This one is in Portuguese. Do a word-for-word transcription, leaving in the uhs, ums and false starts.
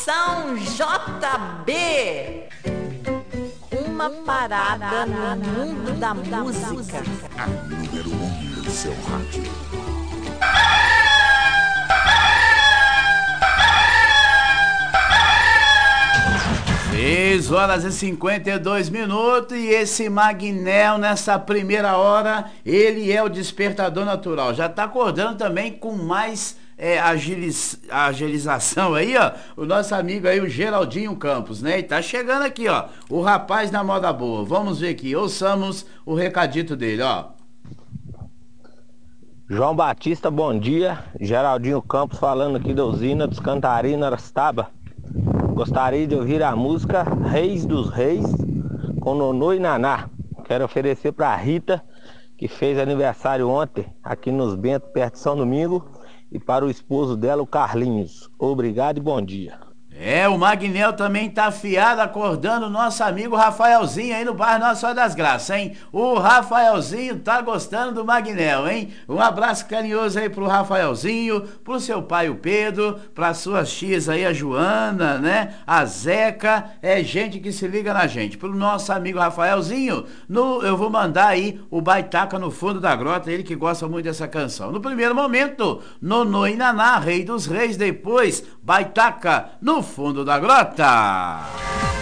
São J B. Uma parada no mundo da música. A número um no seu rádio. seis horas e cinquenta e dois minutos e esse Magnel nessa primeira hora, ele é o despertador natural. Já tá acordando também com mais é, agiliz, agilização aí, ó. O nosso amigo aí, o Geraldinho Campos, né? E tá chegando aqui, ó. O rapaz na moda boa. Vamos ver aqui, ouçamos o recadito dele, ó. João Batista, bom dia. Geraldinho Campos falando aqui da usina dos Cantarina, Arastaba. Gostaria de ouvir a música Reis dos Reis com Nonô e Naná. Quero oferecer para a Rita, que fez aniversário ontem aqui nos Bento, perto de São Domingo, e para o esposo dela, o Carlinhos. Obrigado e bom dia. É, o Magnel também tá afiado, acordando o nosso amigo Rafaelzinho aí no bairro Nossa Senhora das Graças, hein? O Rafaelzinho tá gostando do Magnel, hein? Um abraço carinhoso aí pro Rafaelzinho, pro seu pai, o Pedro, pras suas tias aí, a Joana, né? A Zeca, é gente que se liga na gente. Pro nosso amigo Rafaelzinho, no, eu vou mandar aí o Baitaca no Fundo da Grota, ele que gosta muito dessa canção. No primeiro momento, Nonô e Naná, Rei dos Reis, depois Baitaca no Fundo da Grota.